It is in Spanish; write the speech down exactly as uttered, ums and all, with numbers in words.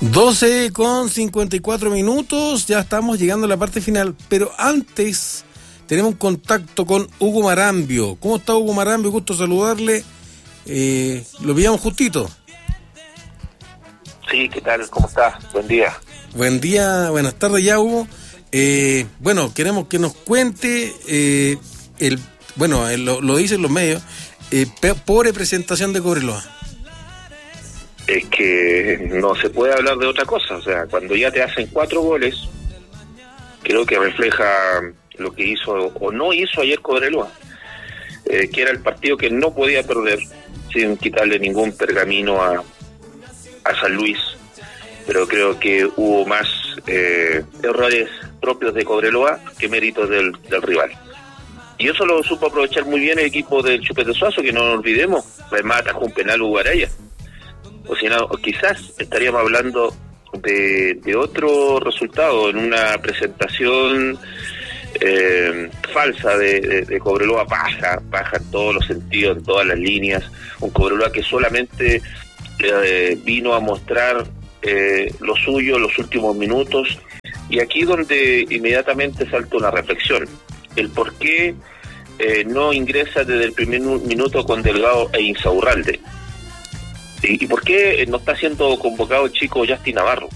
doce con cincuenta y cuatro minutos, ya estamos llegando a la parte final, pero antes tenemos un contacto con Hugo Marambio. ¿Cómo está Hugo Marambio? Gusto saludarle. Eh, lo pillamos justito. Sí, ¿qué tal? ¿Cómo estás? Buen día. Buen día, buenas tardes ya, Hugo. Eh, bueno, queremos que nos cuente, eh, el bueno, eh, lo, lo dicen los medios, eh, pobre presentación de Cobreloa. Es que no se puede hablar de otra cosa, o sea, cuando ya te hacen cuatro goles, creo que refleja lo que hizo o no hizo ayer Cobreloa, eh, que era el partido que no podía perder sin quitarle ningún pergamino a, a San Luis, pero creo que hubo más eh, errores propios de Cobreloa que méritos del, del rival. Y eso lo supo aprovechar muy bien el equipo del Chupete Suazo, que no nos olvidemos, además atajó un penal Hugo Araya. O si no, quizás estaríamos hablando de, de otro resultado en una presentación eh, falsa de, de, de Cobreloa, baja, baja en todos los sentidos, en todas las líneas. Un Cobreloa que solamente eh, vino a mostrar eh, lo suyo en los últimos minutos. Y aquí donde inmediatamente salta una reflexión. El por qué eh, no ingresa desde el primer minuto con Delgado e Insaurralde. ¿Y por qué no está siendo convocado el chico Justin Navarro?